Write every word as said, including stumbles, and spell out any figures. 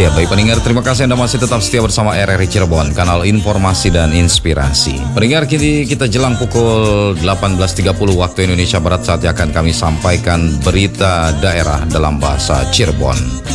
Ya, baik pendengar, terima kasih Anda masih tetap setia bersama R R I Cirebon, kanal informasi dan inspirasi. Pendengar, kini kita jelang pukul delapan belas tiga puluh waktu Indonesia Barat, saatnya akan kami sampaikan berita daerah dalam bahasa Cirebon.